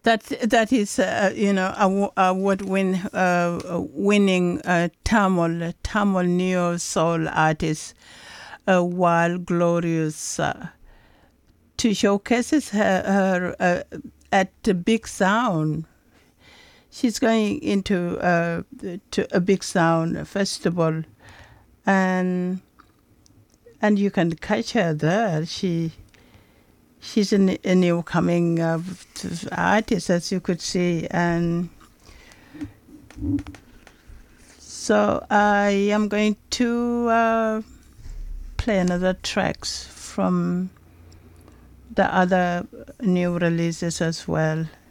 That is, winning Tamil neo soul artist, while glorious, to showcases her at the Big Sound. She's going into to a Big Sound festival, and you can catch her there. She's a new coming artist, as you could see, and so I am going to play another tracks from the other new releases as well.